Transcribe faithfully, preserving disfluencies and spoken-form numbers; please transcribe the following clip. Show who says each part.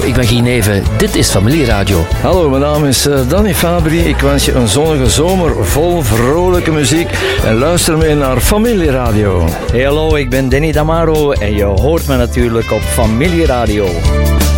Speaker 1: ik ben Guy Neven. Dit is Familieradio.
Speaker 2: Hallo, mijn naam is uh, Danny Fabri. Ik wens je een zonnige zomer vol vrolijke muziek. En luister mee naar Familieradio.
Speaker 3: Hey, hallo, ik ben Danny Damaro en je hoort me natuurlijk op Familieradio.